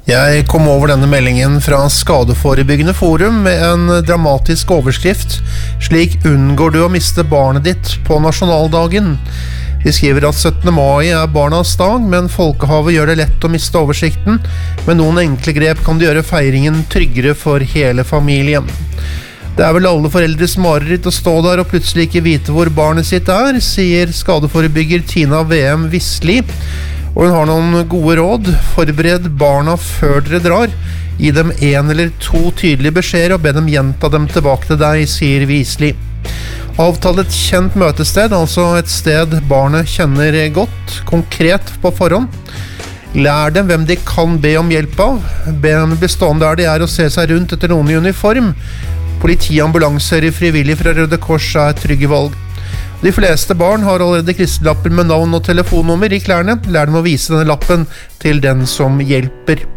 Jeg kom over denne meldingen fra Skadeforebyggende Forum med en dramatisk overskrift: «Slik unngår du å miste barnet ditt på nasjonaldagen». De skriver at 17. mai er barnas dag, men folkehavet gjør det lett å miste oversikten. Med noen enkle grep kan du gjøre feiringen tryggere for hele familien. Det er vel alle foreldres mareritt å stå der og plutselig ikke vite hvor barnet sitt er, sier skadeforebygger Tina VM Visli. Og hun har noen gode råd. Forbered barna før dere drar. Gi dem 1 eller 2 tydelige beskjeder og be dem gjenta dem tilbake til deg, sier Visli. Avtale et kjent møtested, altså et sted barnet kjenner godt, konkret på forhånd. Lær dem hvem de kan be om hjelp av. Be dem bli stående der de er og se seg rundt etter noen i uniform. Politi, ambulanser, frivillig fra Røde Kors er trygge valg. De fleste barn har allerede klistrelapper med navn og telefonnummer i klærne. Lær dem å vise denne lappen til den som hjelper.